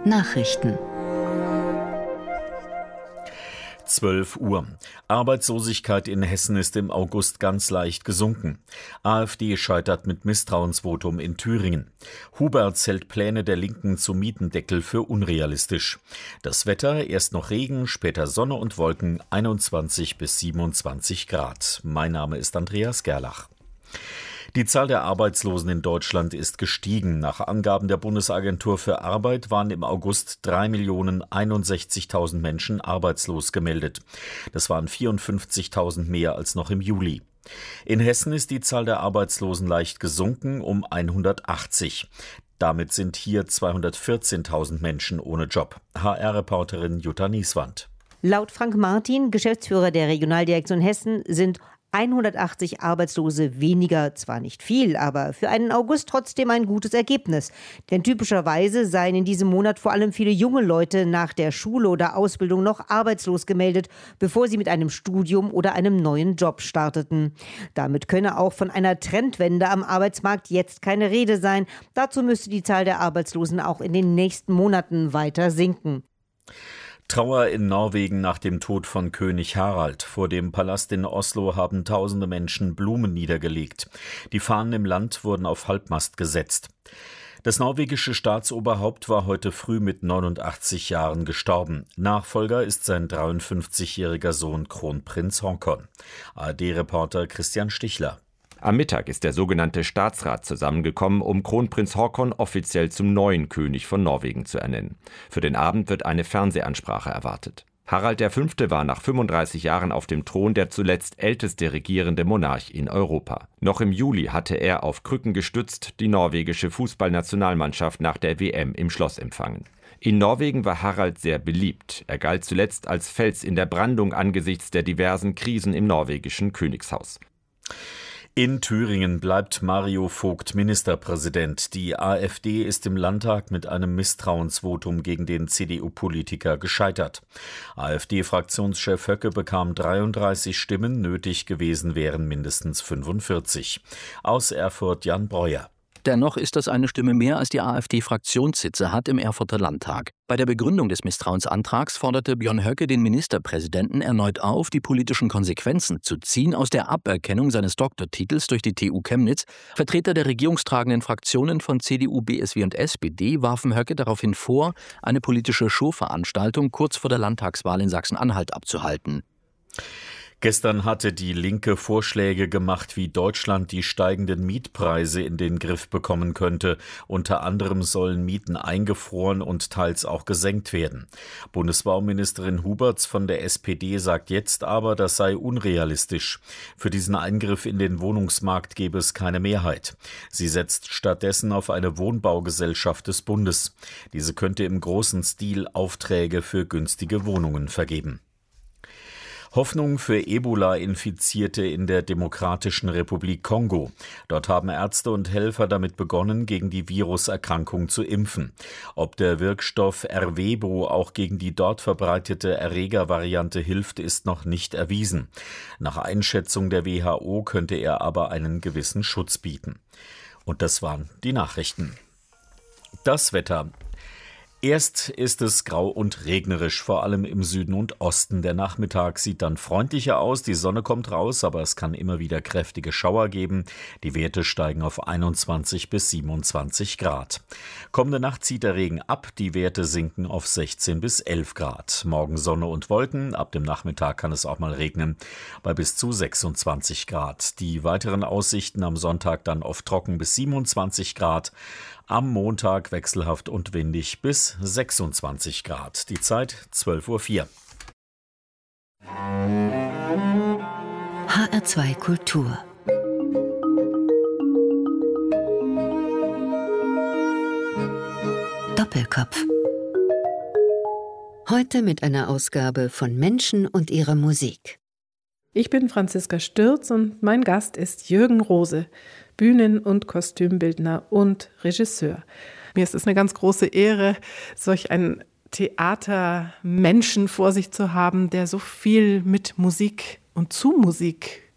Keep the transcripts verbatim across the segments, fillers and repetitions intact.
Nachrichten. zwölf Uhr. Arbeitslosigkeit in Hessen ist im August ganz leicht gesunken. AfD scheitert mit Misstrauensvotum in Thüringen. Huberts hält Pläne der Linken zum Mietendeckel für unrealistisch. Das Wetter, erst noch Regen, später Sonne und Wolken, einundzwanzig bis siebenundzwanzig Grad. Mein Name ist Andreas Gerlach. Die Zahl der Arbeitslosen in Deutschland ist gestiegen. Nach Angaben der Bundesagentur für Arbeit waren im August drei Millionen einundsechzigtausend Menschen arbeitslos gemeldet. Das waren vierundfünfzigtausend mehr als noch im Juli. In Hessen ist die Zahl der Arbeitslosen leicht gesunken um hundertachtzig. Damit sind hier zweihundertvierzehntausend Menschen ohne Job. H R-Reporterin Jutta Nieswand. Laut Frank Martin, Geschäftsführer der Regionaldirektion Hessen, sind hundertachtzig Arbeitslose weniger, zwar nicht viel, aber für einen August trotzdem ein gutes Ergebnis. Denn typischerweise seien in diesem Monat vor allem viele junge Leute nach der Schule oder Ausbildung noch arbeitslos gemeldet, bevor sie mit einem Studium oder einem neuen Job starteten. Damit könne auch von einer Trendwende am Arbeitsmarkt jetzt keine Rede sein. Dazu müsste die Zahl der Arbeitslosen auch in den nächsten Monaten weiter sinken. Trauer in Norwegen nach dem Tod von König Harald. Vor dem Palast in Oslo haben tausende Menschen Blumen niedergelegt. Die Fahnen im Land wurden auf Halbmast gesetzt. Das norwegische Staatsoberhaupt war heute früh mit neunundachtzig Jahren gestorben. Nachfolger ist sein dreiundfünfzigjähriger Sohn Kronprinz Haakon. A R D-Reporter Christian Stichler. Am Mittag ist der sogenannte Staatsrat zusammengekommen, um Kronprinz Haakon offiziell zum neuen König von Norwegen zu ernennen. Für den Abend wird eine Fernsehansprache erwartet. Harald der Fünfte war nach fünfunddreißig Jahren auf dem Thron der zuletzt älteste regierende Monarch in Europa. Noch im Juli hatte er auf Krücken gestützt die norwegische Fußballnationalmannschaft nach der W M im Schloss empfangen. In Norwegen war Harald sehr beliebt. Er galt zuletzt als Fels in der Brandung angesichts der diversen Krisen im norwegischen Königshaus. In Thüringen bleibt Mario Vogt Ministerpräsident. Die AfD ist im Landtag mit einem Misstrauensvotum gegen den C D U-Politiker gescheitert. AfD-Fraktionschef Höcke bekam dreiunddreißig Stimmen, nötig gewesen wären mindestens fünfundvierzig. Aus Erfurt Jan Breuer. Dennoch ist das eine Stimme mehr, als die AfD-Fraktionssitze hat im Erfurter Landtag. Bei der Begründung des Misstrauensantrags forderte Björn Höcke den Ministerpräsidenten erneut auf, die politischen Konsequenzen zu ziehen aus der Aberkennung seines Doktortitels durch die T U Chemnitz. Vertreter der regierungstragenden Fraktionen von C D U, B S W und S P D warfen Höcke daraufhin vor, eine politische Showveranstaltung kurz vor der Landtagswahl in Sachsen-Anhalt abzuhalten. Gestern hatte die Linke Vorschläge gemacht, wie Deutschland die steigenden Mietpreise in den Griff bekommen könnte. Unter anderem sollen Mieten eingefroren und teils auch gesenkt werden. Bundesbauministerin Huberts von der S P D sagt jetzt aber, das sei unrealistisch. Für diesen Eingriff in den Wohnungsmarkt gebe es keine Mehrheit. Sie setzt stattdessen auf eine Wohnbaugesellschaft des Bundes. Diese könnte im großen Stil Aufträge für günstige Wohnungen vergeben. Hoffnung für Ebola-Infizierte in der Demokratischen Republik Kongo. Dort haben Ärzte und Helfer damit begonnen, gegen die Viruserkrankung zu impfen. Ob der Wirkstoff Ervebo auch gegen die dort verbreitete Erregervariante hilft, ist noch nicht erwiesen. Nach Einschätzung der W H O könnte er aber einen gewissen Schutz bieten. Und das waren die Nachrichten. Das Wetter. Erst ist es grau und regnerisch, vor allem im Süden und Osten. Der Nachmittag sieht dann freundlicher aus, die Sonne kommt raus, aber es kann immer wieder kräftige Schauer geben. Die Werte steigen auf einundzwanzig bis siebenundzwanzig Grad. Kommende Nacht zieht der Regen ab, die Werte sinken auf sechzehn bis elf Grad. Morgen Sonne und Wolken, ab dem Nachmittag kann es auch mal regnen, bei bis zu sechsundzwanzig Grad. Die weiteren Aussichten am Sonntag dann oft trocken bis siebenundzwanzig Grad. Am Montag wechselhaft und windig bis sechsundzwanzig Grad. Die Zeit zwölf Uhr vier. H R zwei Kultur. Doppelkopf. Heute mit einer Ausgabe von Menschen und ihrer Musik. Ich bin Franziska Stürz und mein Gast ist Jürgen Rose, Bühnen- und Kostümbildner und Regisseur. Mir ist es eine ganz große Ehre, solch einen Theatermenschen vor sich zu haben, der so viel mit Musik und zu Musik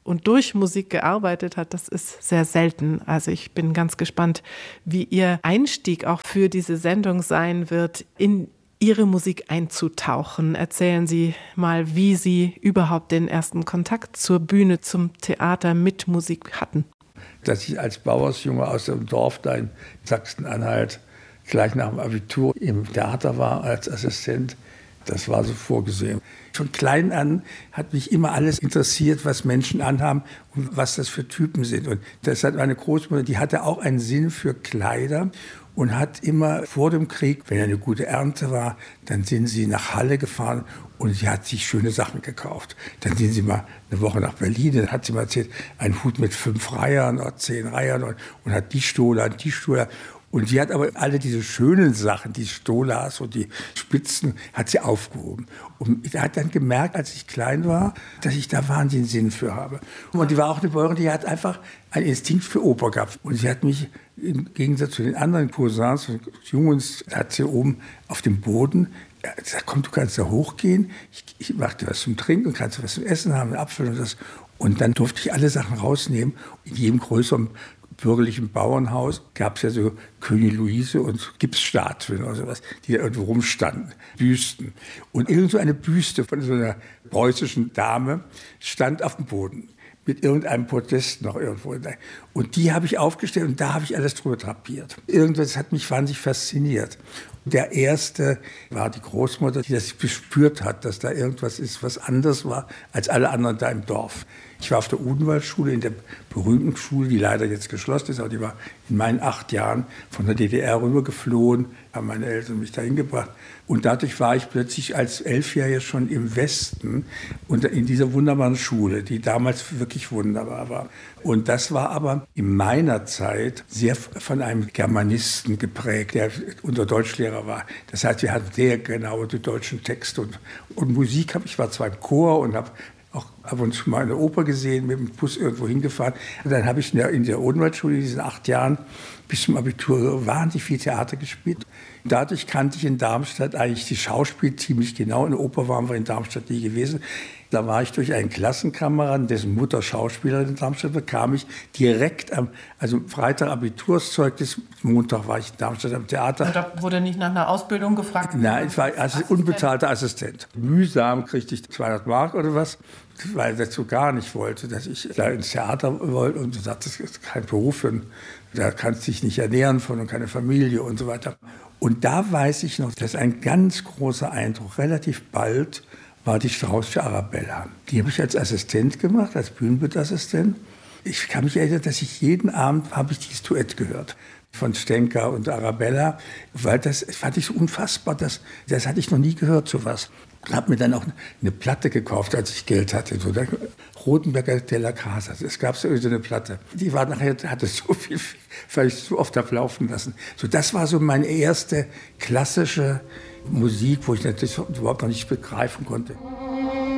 und durch Musik gearbeitet hat, das ist sehr selten. Also ich bin ganz gespannt, wie Ihr Einstieg auch für diese Sendung sein wird, in Ihre Musik einzutauchen. Erzählen Sie mal, wie Sie überhaupt den ersten Kontakt zur Bühne, zum Theater mit Musik hatten. Dass ich als Bauersjunge aus dem Dorf da in Sachsen-Anhalt gleich nach dem Abitur im Theater war als Assistent, das war so vorgesehen. Von klein an hat mich immer alles interessiert, was Menschen anhaben und was das für Typen sind. Und das hat meine Großmutter, die hatte auch einen Sinn für Kleider und hat immer vor dem Krieg, wenn eine gute Ernte war, dann sind sie nach Halle gefahren und sie hat sich schöne Sachen gekauft. Dann sind sie mal eine Woche nach Berlin, dann hat sie mal erzählt, ein Hut mit fünf Reihern oder zehn Reihern und, und hat die Stola und die Stola. Und sie hat aber alle diese schönen Sachen, die Stolas und die Spitzen, hat sie aufgehoben. Und sie hat dann gemerkt, als ich klein war, dass ich da wahnsinnig Sinn für habe. Und die war auch eine Bäuerin, die hat einfach einen Instinkt für Oper gehabt. Und sie hat mich im Gegensatz zu den anderen Cousins und Jungs, hat sie oben auf dem Boden gesagt, komm, du kannst da hochgehen, ich, ich mache dir was zum Trinken, kannst du was zum Essen haben, einen Apfel und das. Und dann durfte ich alle Sachen rausnehmen. In jedem größeren bürgerlichen Bauernhaus gab es ja so König Luise und Gipsstatuen oder sowas, die da irgendwo rumstanden, Büsten. Und irgend so eine Büste von so einer preußischen Dame stand auf dem Boden mit irgendeinem Podest noch irgendwo. Und die habe ich aufgestellt und da habe ich alles drüber drapiert. Irgendwas hat mich wahnsinnig fasziniert. Der erste war die Großmutter, die das gespürt hat, dass da irgendwas ist, was anders war als alle anderen da im Dorf. Ich war auf der Odenwaldschule, in der berühmten Schule, die leider jetzt geschlossen ist, aber die war in meinen acht Jahren von der D D R rübergeflohen, haben meine Eltern mich dahin gebracht. Und dadurch war ich plötzlich als Elfjähriger schon im Westen und in dieser wunderbaren Schule, die damals wirklich wunderbar war. Und das war aber in meiner Zeit sehr von einem Germanisten geprägt, der unser Deutschlehrer war. Das heißt, wir hatten sehr genaue die deutschen Texte und, und Musik. Ich war zwar im Chor und habe auch ab und zu mal eine Oper gesehen, mit dem Bus irgendwo hingefahren. Und dann habe ich in der, in der Odenwaldschule in diesen acht Jahren bis zum Abitur wahnsinnig viel Theater gespielt. Dadurch kannte ich in Darmstadt eigentlich die Schauspiel ziemlich genau. In der Oper waren wir in Darmstadt nie gewesen. Da war ich durch einen Klassenkameraden, dessen Mutter Schauspielerin in Darmstadt, bekam ich direkt am, also Freitag Abiturszeugnis, Montag war ich in Darmstadt am Theater. Da wurde nicht nach einer Ausbildung gefragt? Nein, ich war also unbezahlter Assistent. Mühsam kriegte ich zweihundert Mark oder was, weil er dazu gar nicht wollte, dass ich da ins Theater wollte und sagte, das ist kein Beruf, für, da kannst du dich nicht ernähren von und keine Familie und so weiter. Und da weiß ich noch, dass ein ganz großer Eindruck, relativ bald war die Straußsche Arabella. Die habe ich als Assistent gemacht, als Bühnenbildassistent. Ich kann mich erinnern, dass ich jeden Abend habe ich dieses Duett gehört von Stenka und Arabella, weil das fand ich so unfassbar, das, das hatte ich noch nie gehört, sowas. Ich habe mir dann auch eine Platte gekauft, als ich Geld hatte, so der Rotenberger Della Casa. Es gab so eine Platte. Die war nachher, hatte so viel, weil ich so oft habe laufen lassen. So, das war so meine erste klassische Musik, wo ich natürlich überhaupt noch nicht begreifen konnte.